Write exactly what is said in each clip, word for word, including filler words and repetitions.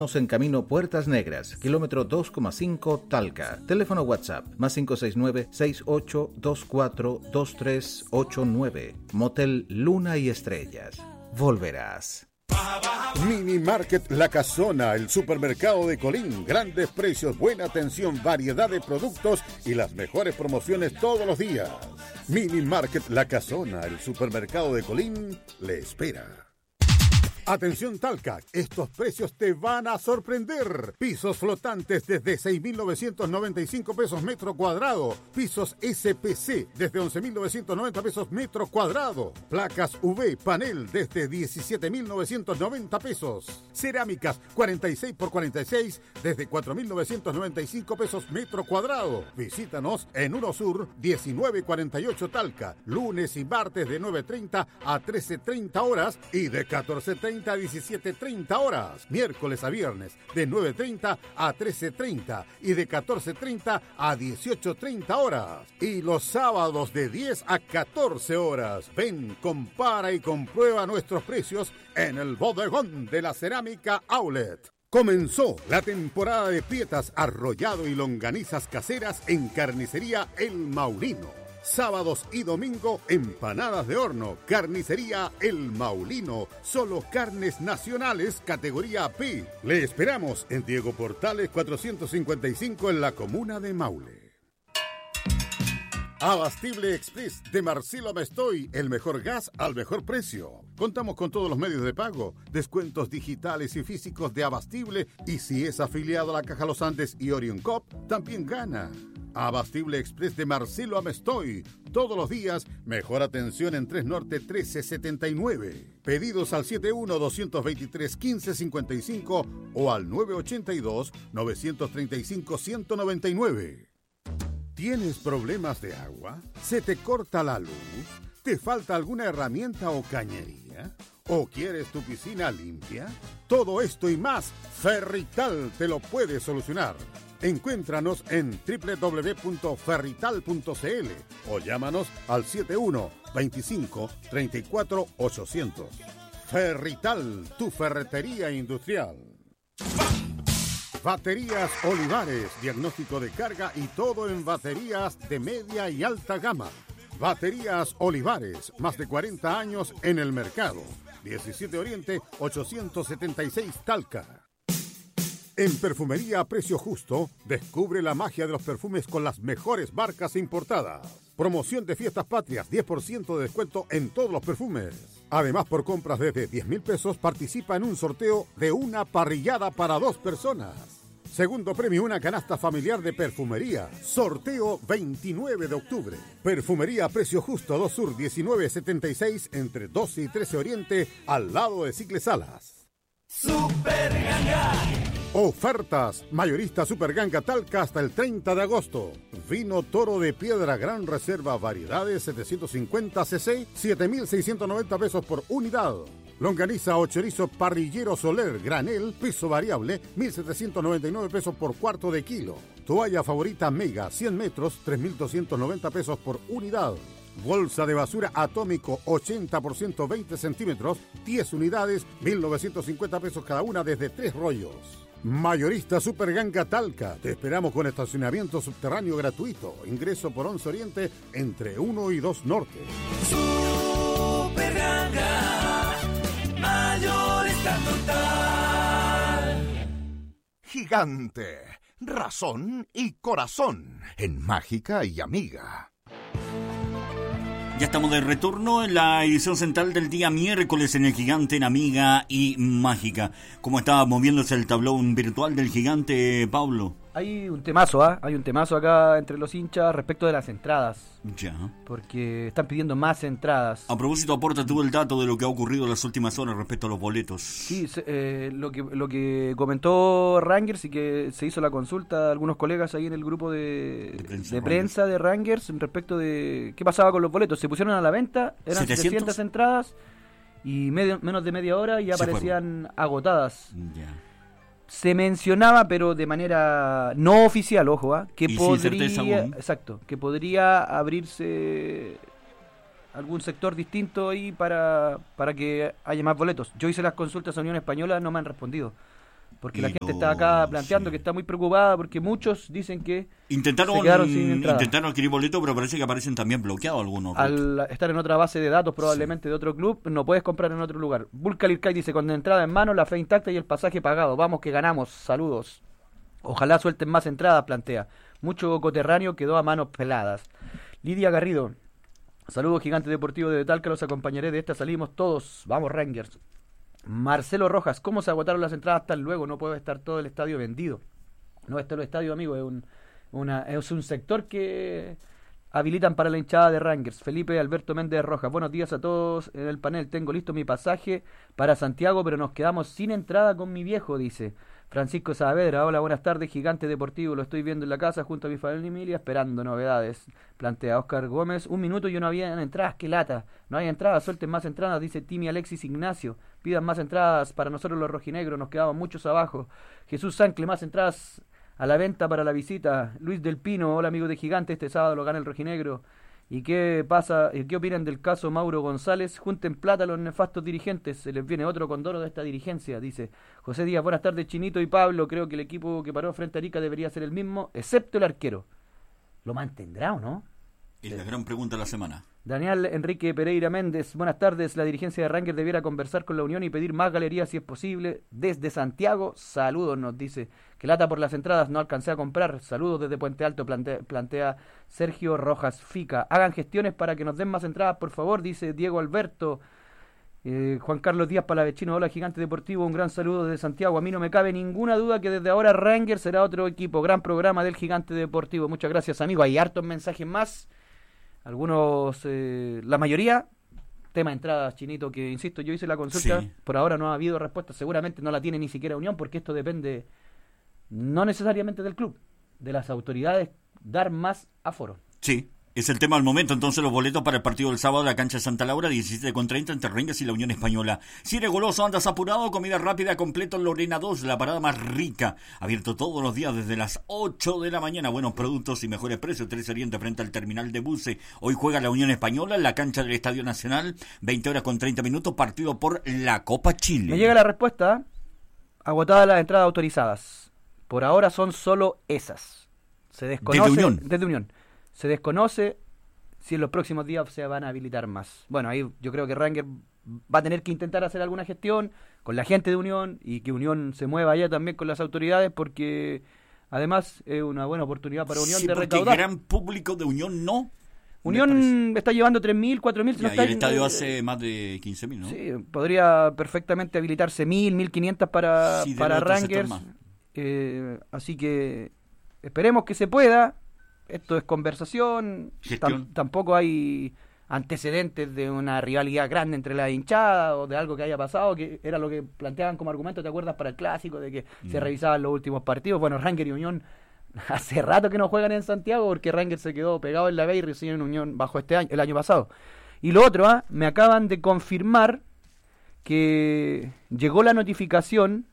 En camino Puertas Negras, kilómetro dos coma cinco Talca. Teléfono WhatsApp más cinco seis nueve, seis ocho dos cuatro, dos tres ocho nueve. Motel Luna y Estrellas. Volverás. Mini Market La Casona, el supermercado de Colín. Grandes precios, buena atención, variedad de productos y las mejores promociones todos los días. Mini Market La Casona, el supermercado de Colín, le espera. Atención Talca, estos precios te van a sorprender. Pisos flotantes desde seis mil novecientos noventa y cinco pesos metro cuadrado. Pisos S P C desde once mil novecientos noventa pesos metro cuadrado. Placas U V panel desde diecisiete mil novecientos noventa pesos. Cerámicas cuarenta y seis por cuarenta y seis desde cuatro mil novecientos noventa y cinco pesos metro cuadrado. Visítanos en Uno Sur diecinueve cuarenta y ocho Talca. Lunes y martes de nueve treinta a trece treinta horas y de catorce treinta a diecisiete treinta horas. Miércoles a viernes de nueve treinta a trece treinta y de catorce treinta a dieciocho treinta horas. Y los sábados de diez a catorce horas. Ven, compara y comprueba nuestros precios en el bodegón de la Cerámica Outlet. Comenzó la temporada de pietas, arrollado y longanizas caseras en Carnicería El Maulino. Sábados y domingo, empanadas de horno. Carnicería El Maulino. Solo carnes nacionales, categoría P. Le esperamos en Diego Portales cuatrocientos cincuenta y cinco en la comuna de Maule. Abastible Express de Marcelo Mestoy, el mejor gas al mejor precio. Contamos con todos los medios de pago, descuentos digitales y físicos de Abastible, y si es afiliado a la Caja Los Andes y Orion Cop, también gana. Abastible Express de Marcelo Amestoy. Todos los días, mejor atención en tres Norte trece setenta y nueve. Pedidos al setenta y uno, doscientos veintitrés, quince cincuenta y cinco o al nueve ochenta y dos, novecientos treinta y cinco, ciento noventa y nueve. ¿Tienes problemas de agua? ¿Se te corta la luz? ¿Te falta alguna herramienta o cañería? ¿O quieres tu piscina limpia? Todo esto y más, Ferrital te lo puede solucionar. Encuéntranos en doble u doble u doble u punto ferrital punto c l o llámanos al setenta y uno, veinticinco, treinta y cuatro, ochocientos. Ferrital, tu ferretería industrial. Baterías Olivares, diagnóstico de carga y todo en baterías de media y alta gama. Baterías Olivares, más de cuarenta años en el mercado. diecisiete Oriente, ochocientos setenta y seis Talca. En Perfumería a Precio Justo, descubre la magia de los perfumes con las mejores marcas importadas. Promoción de Fiestas Patrias, diez por ciento de descuento en todos los perfumes. Además, por compras desde diez mil pesos, participa en un sorteo de una parrillada para dos personas. Segundo premio, una canasta familiar de perfumería. Sorteo veintinueve de octubre. Perfumería a Precio Justo, dos Sur, diecinueve setenta y seis, entre doce y trece Oriente, al lado de Cicles Salas. Super Ganga. Ofertas. Mayorista Super Ganga Talca hasta el treinta de agosto. Vino Toro de Piedra Gran Reserva Variedades setecientos cincuenta cc, siete mil seiscientos noventa pesos por unidad. Longaniza o chorizo parrillero Soler Granel, piso variable, mil setecientos noventa y nueve pesos por cuarto de kilo. Toalla favorita Mega, cien metros, tres mil doscientos noventa pesos por unidad. Bolsa de basura atómico ochenta por ciento, veinte centímetros, diez unidades, mil novecientos cincuenta pesos cada una desde tres rollos. Mayorista Super Ganga Talca. Te esperamos con estacionamiento subterráneo gratuito. Ingreso por once Oriente entre uno y dos Norte. Super Ganga. Mayorista total. Gigante. Razón y corazón. En Mágica y Amiga. Ya estamos de retorno en la edición central del día miércoles en el Gigante, en Amiga y Mágica. ¿Cómo estaba moviéndose el tablón virtual del Gigante, Pablo? Hay un temazo, ¿ah? ¿eh? Hay un temazo acá entre los hinchas respecto de las entradas. Ya. Porque están pidiendo más entradas. A propósito, aporta tú el dato de lo que ha ocurrido en las últimas horas respecto a los boletos. Sí, eh, lo que lo que comentó Rangers y que se hizo la consulta a algunos colegas ahí en el grupo de, de, prensa, de prensa de Rangers respecto de qué pasaba con los boletos. Se pusieron a la venta, eran setecientas entradas y medio, menos de media hora y ya aparecían agotadas. Ya. Se mencionaba, pero de manera no oficial, ojo, ¿eh? que y podría, exacto, que podría abrirse algún sector distinto ahí para, para que haya más boletos. Yo hice las consultas a Unión Española, no me han respondido. Porque Y la gente no, está acá planteando sí. que está muy preocupada porque muchos dicen que Intentaron, se quedaron sin entrada. intentaron adquirir boletos, pero parece que aparecen también bloqueados algunos. Al estar en otra base de datos probablemente de otro club, no puedes comprar en otro lugar. Bulkalirkai dice, con la entrada en mano, la fe intacta y el pasaje pagado. Vamos que ganamos, saludos. Ojalá suelten más entradas, plantea. Mucho coterráneo quedó a manos peladas. Lidia Garrido, saludos Gigante Deportivo de Talca, los acompañaré de esta, salimos todos. Vamos Rangers. Marcelo Rojas, ¿cómo se agotaron las entradas hasta luego? No puede estar todo el estadio vendido. No está el estadio, amigo, es un, una, es un sector que habilitan para la hinchada de Rangers. Felipe Alberto Méndez Rojas, buenos días a todos en el panel. Tengo listo mi pasaje para Santiago, pero nos quedamos sin entrada con mi viejo, dice Francisco Saavedra. Hola, buenas tardes, Gigante Deportivo. Lo estoy viendo en la casa junto a mi familia, esperando novedades. Plantea Oscar Gómez. Un minuto y no había entradas, qué lata. No hay entradas, suelten más entradas, dice Timi Alexis Ignacio. Pidan más entradas para nosotros los rojinegros, nos quedamos muchos abajo. Jesús Sancle, más entradas a la venta para la visita. Luis del Pino, hola amigos de Gigante, este sábado lo gana el rojinegro. ¿Y qué pasa? ¿Qué opinan del caso Mauro González? Junten plata a los nefastos dirigentes, se les viene otro condoro de esta dirigencia, dice José Díaz. Buenas tardes, Chinito y Pablo. Creo que el equipo que paró frente a Arica debería ser el mismo, excepto el arquero. ¿Lo mantendrá o no? Es la gran pregunta de la semana. Daniel Enrique Pereira Méndez, buenas tardes. La dirigencia de Rangers debiera conversar con la Unión y pedir más galerías si es posible. Desde Santiago, saludos, nos dice. Que lata por las entradas, no alcancé a comprar. Saludos desde Puente Alto, plantea, plantea Sergio Rojas Fica. Hagan gestiones para que nos den más entradas, por favor, dice Diego Alberto. Eh, Juan Carlos Díaz Palavecino, hola Gigante Deportivo, un gran saludo desde Santiago. A mí no me cabe ninguna duda que desde ahora Rangers será otro equipo. Gran programa del Gigante Deportivo. Muchas gracias, amigo. Hay hartos mensajes más. Algunos, eh, la mayoría, tema de entradas, Chinito, que insisto, yo hice la consulta, Sí. por ahora no ha habido respuesta, seguramente no la tiene ni siquiera Unión, porque esto depende no necesariamente del club, de las autoridades, dar más aforo. Sí, es el tema del momento. Entonces los boletos para el partido del sábado en la cancha de Santa Laura, diecisiete con treinta entre Rangers y la Unión Española. Si eres goloso, andas apurado, comida rápida completo en Lorena dos, la parada más rica. Abierto todos los días desde las ocho de la mañana. Buenos productos y mejores precios. Tres Oriente frente al terminal de buses. Hoy juega la Unión Española en la cancha del Estadio Nacional. veinte horas con treinta minutos, partido por la Copa Chile. Me llega la respuesta, agotadas las entradas autorizadas. Por ahora son solo esas. Se desconoce, Desde Unión. Desde Unión. Se desconoce si en los próximos días se van a habilitar más. Bueno, ahí yo creo que Rangers va a tener que intentar hacer alguna gestión con la gente de Unión y que Unión se mueva allá también con las autoridades, porque además es una buena oportunidad para Unión Sí, de porque recaudar. gran público de Unión no. Unión está llevando tres mil, cuatro mil. Ya, y el estadio hace más de quince mil, ¿no? Sí, podría perfectamente habilitarse mil, mil quinientos para, Sí, del para otro sector Rangers. más. Eh, así que esperemos que se pueda. Esto es conversación. Gestión. Tam- tampoco hay antecedentes de una rivalidad grande entre la hinchada o de algo que haya pasado, que era lo que planteaban como argumento, ¿te acuerdas? Para el clásico, de que se Mm. revisaban los últimos partidos. Bueno, Rangers y Unión hace rato que no juegan en Santiago, porque Rangers se quedó pegado en la B y recién en Unión bajo este año, el año pasado. Y lo otro, ¿ah? Me acaban de confirmar que llegó la notificación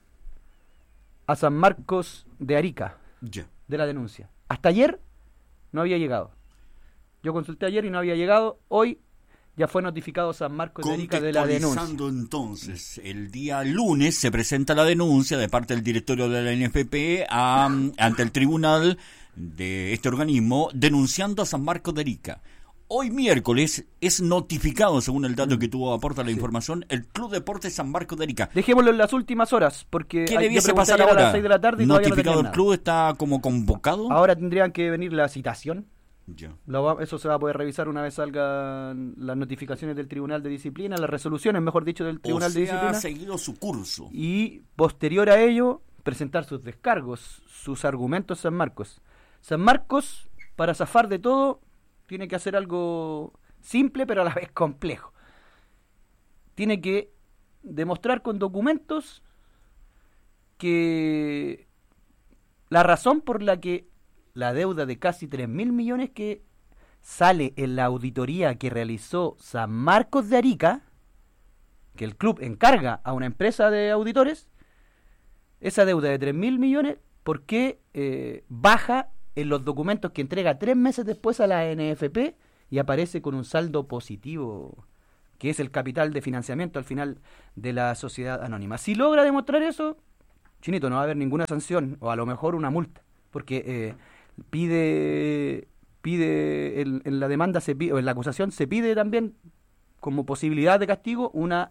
a San Marcos de Arica Ya. de la denuncia. Hasta ayer no había llegado. Yo consulté ayer y no había llegado. Hoy ya fue notificado San Marcos de Arica de la denuncia. Contextualizando entonces, el día lunes se presenta la denuncia de parte del directorio de la N F P a, ante el tribunal de este organismo denunciando a San Marcos de Arica. Hoy miércoles es notificado, según el dato que tuvo aporta la Sí. información, el Club Deportes San Marcos de Arica. Dejémoslo en las últimas horas, porque ¿Qué hay- yo debiese pregunté pasar ayer a ahora? las seis de la tarde y todavía no ¿Notificado tenían el nada. club está como convocado? Ahora tendrían que venir la citación. Ya. Lo va- eso se va a poder revisar una vez salgan las notificaciones del Tribunal de Disciplina, las resoluciones, mejor dicho, del Tribunal o de sea, ha Disciplina. seguido su curso. Y posterior a ello, presentar sus descargos, sus argumentos San Marcos. San Marcos, para zafar de todo, tiene que hacer algo simple, pero a la vez complejo. Tiene que demostrar con documentos que la razón por la que la deuda de casi tres mil millones que sale en la auditoría que realizó San Marcos de Arica, que el club encarga a una empresa de auditores, esa deuda de tres mil millones, ¿por qué eh, baja en los documentos que entrega tres meses después a la N F P y aparece con un saldo positivo, que es el capital de financiamiento al final de la sociedad anónima? Si logra demostrar eso, Chinito, no va a haber ninguna sanción, o a lo mejor una multa, porque eh, pide, pide en, en la demanda, se pide, o en la acusación se pide también como posibilidad de castigo una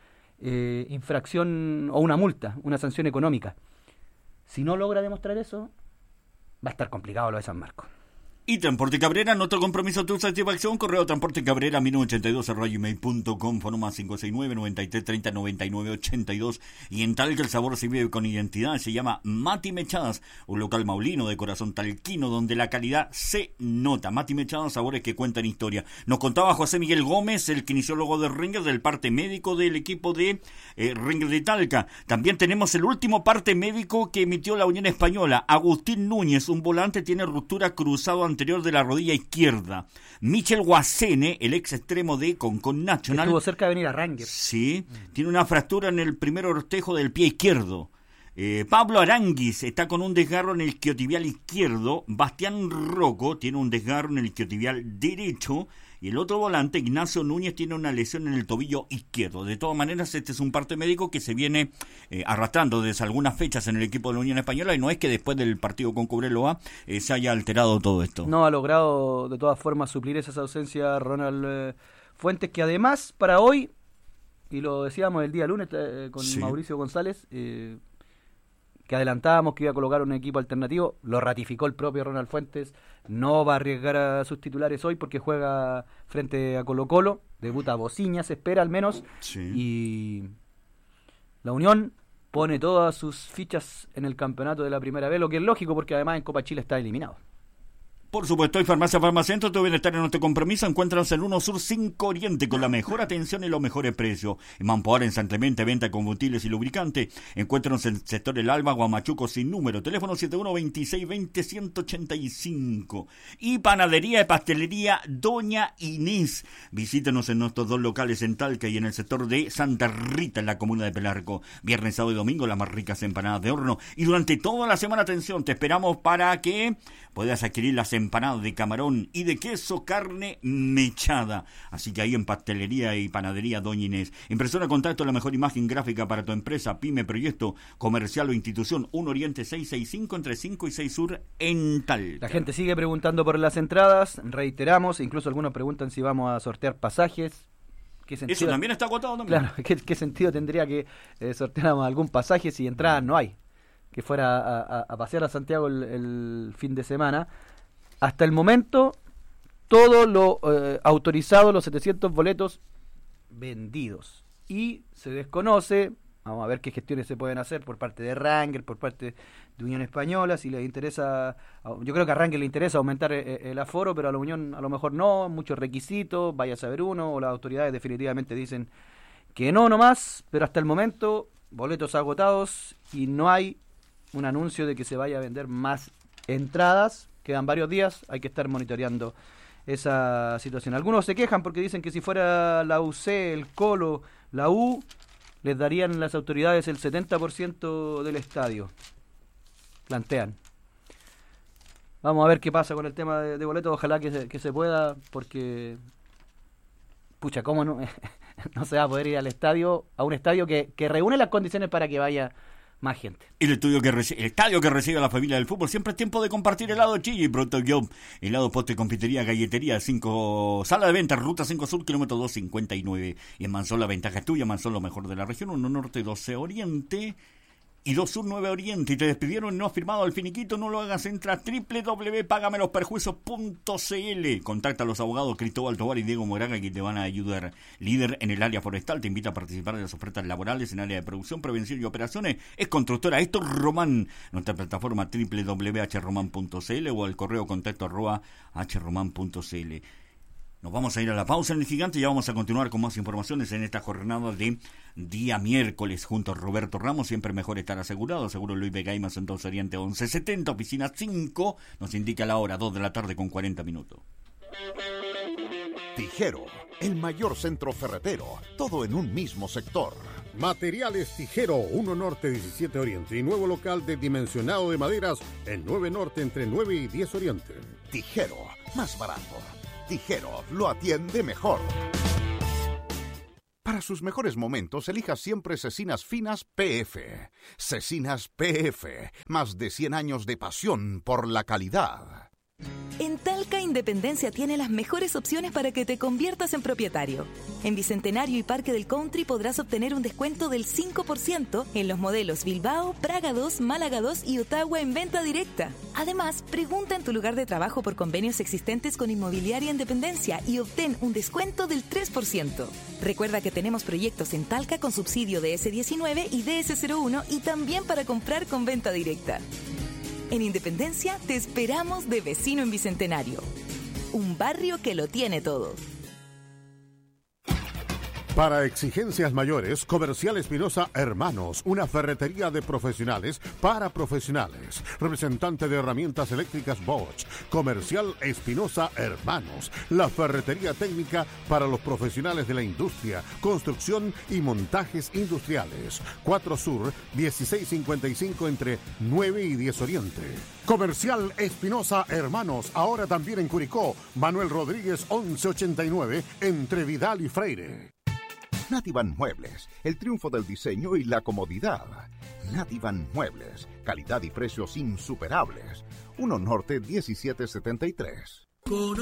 eh, infracción o una multa, una sanción económica. Si no logra demostrar eso, va a estar complicado lo de San Marcos. Y Transporte Cabrera, nuestro compromiso, tu satisfacción, correo Transporte Cabrera, mil novecientos ochenta y dos, arroba gmail punto com, fono más cinco seis nueve, noventa y tres, treinta, noventa y nueve, ochenta y dos. Y en Talca el sabor se vive con identidad, se llama Mati Mechadas, un local maulino de corazón talquino, donde la calidad se nota. Mati Mechadas, sabores que cuentan historia. Nos contaba José Miguel Gómez, el kinesiólogo de Rangers, del parte médico del equipo de eh, Rangers de Talca. También tenemos el último parte médico que emitió la Unión Española. Agustín Núñez, un volante, tiene ruptura cruzado anterior de la rodilla izquierda. Michel Guasene, el ex extremo de Concon Nacional, estuvo cerca de venir a Rangers. Sí, mm. tiene una fractura en el primer ortejo del pie izquierdo. Eh, Pablo Aranguis está con un desgarro en el isquiotibial izquierdo. Bastián Rocco tiene un desgarro en el isquiotibial derecho. Y el otro volante, Ignacio Núñez, tiene una lesión en el tobillo izquierdo. De todas maneras, este es un parte médico que se viene eh, arrastrando desde algunas fechas en el equipo de la Unión Española, y no es que después del partido con Cobreloa eh, se haya alterado todo esto. No, ha logrado de todas formas suplir esas ausencias Ronald eh, Fuentes, que además para hoy, y lo decíamos el día lunes eh, con sí. Mauricio González, eh, que adelantábamos que iba a colocar un equipo alternativo, lo ratificó el propio Ronald Fuentes, no va a arriesgar a sus titulares hoy porque juega frente a Colo-Colo, debuta a Bociña, se espera al menos, sí. y la Unión pone todas sus fichas en el campeonato de la primera vez, lo que es lógico porque además en Copa Chile está eliminado. Por supuesto, hay Farmacia Farmacentro, tu bienestar en nuestro compromiso. Encuéntranos en uno Sur cinco Oriente con la mejor atención y los mejores precios. En Mampoar, en San Clemente, venta de combustibles y lubricantes. Encuéntranos en el sector El Alba, Guamachuco, sin número. Teléfono siete uno veintiséis veinte ciento ochenta y cinco. Y Panadería y Pastelería Doña Inés. Visítenos en nuestros dos locales en Talca y en el sector de Santa Rita, en la comuna de Pelarco. Viernes, sábado y domingo, las más ricas empanadas de horno. Y durante toda la semana, atención, te esperamos para que puedas adquirir las empanadas de camarón y de queso, carne mechada. Así que ahí en Pastelería y Panadería Doña Inés. Impresora Contacto, la mejor imagen gráfica para tu empresa, pyme, proyecto, comercial o institución. uno Oriente seiscientos sesenta y cinco, entre cinco y seis Sur en Talca. La gente sigue preguntando por las entradas. Reiteramos, incluso algunos preguntan si vamos a sortear pasajes. ¿Qué sentido? Eso también está agotado también. Claro, ¿qué, qué sentido tendría que eh, sorteáramos algún pasaje si entradas no hay? Que fuera a, a, a pasear a Santiago el, el fin de semana. Hasta el momento, todo lo eh, autorizado, los setecientos boletos vendidos. Y se desconoce, vamos a ver qué gestiones se pueden hacer por parte de Rangers, por parte de Unión Española, si les interesa, yo creo que a Rangers le interesa aumentar el, el aforo, pero a la Unión a lo mejor no, muchos requisitos, vaya a saber uno, o las autoridades definitivamente dicen que no nomás, pero hasta el momento, boletos agotados y no hay un anuncio de que se vaya a vender más entradas. Quedan varios días, hay que estar monitoreando esa situación. Algunos se quejan porque dicen que si fuera la U C, el Colo, la U, les darían las autoridades el setenta por ciento del estadio. Plantean. Vamos a ver qué pasa con el tema de, de boletos, ojalá que se, que se pueda, porque pucha, ¿cómo no, no se va a poder ir al estadio, a un estadio que, que reúne las condiciones para que vaya más gente? El estudio que reci- el estadio que recibe a la familia del fútbol. Siempre es tiempo de compartir helado Chigi, Pronto Job, helado, postre, confitería, galletería, cinco sala de venta, ruta cinco Sur, kilómetro dos cincuenta y nueve. Y en Mansón la ventaja es tuya, Mansón lo mejor de la región, uno Norte, doce Oriente y dos Sur, nueve Oriente. Y te despidieron y no has firmado el finiquito, no lo hagas, entra a doble u doble u doble u punto págame los perjuicios punto c l. Contacta a los abogados Cristóbal Tobar y Diego Moraga, que te van a ayudar. Líder en el área forestal, te invita a participar de las ofertas laborales en área de producción, prevención y operaciones. Es constructora Héctor Román. Nuestra plataforma doble u doble u doble u punto h román punto c l o al correo contacto arroba h román punto c l. Nos vamos a ir a la pausa en el Gigante y ya vamos a continuar con más informaciones en esta jornada de día miércoles junto a Roberto Ramos. Siempre mejor estar asegurado. Seguro Luis Vega y más en dos Oriente once setenta, oficina cinco. Nos indica la hora, dos de la tarde con cuarenta minutos. Tijero, el mayor centro ferretero, todo en un mismo sector. Materiales Tijero, uno Norte diecisiete Oriente y nuevo local de dimensionado de maderas en nueve Norte entre nueve y diez Oriente. Tijero, más barato. Tijero, lo atiende mejor. Para sus mejores momentos, elija siempre Cecinas Finas P F. Cecinas P F, más de cien años de pasión por la calidad. En Talca Independencia tiene las mejores opciones para que te conviertas en propietario. En Bicentenario y Parque del Country podrás obtener un descuento del cinco por ciento en los modelos Bilbao, Praga dos, Málaga dos y Ottawa en venta directa. Además, pregunta en tu lugar de trabajo por convenios existentes con Inmobiliaria Independencia y obtén un descuento del tres por ciento. Recuerda que tenemos proyectos en Talca con subsidio de ese diecinueve y D S cero uno y también para comprar con venta directa. En Independencia te esperamos de vecino en Bicentenario. Un barrio que lo tiene todo. Para exigencias mayores, Comercial Espinosa Hermanos, una ferretería de profesionales para profesionales. Representante de herramientas eléctricas Bosch. Comercial Espinosa Hermanos, la ferretería técnica para los profesionales de la industria, construcción y montajes industriales. cuatro Sur, dieciséis cincuenta y cinco entre nueve y diez Oriente. Comercial Espinosa Hermanos, ahora también en Curicó. Manuel Rodríguez once ochenta y nueve entre Vidal y Freire. Nativan Muebles, el triunfo del diseño y la comodidad. Nativan Muebles, calidad y precios insuperables. uno Norte diecisiete setenta y tres.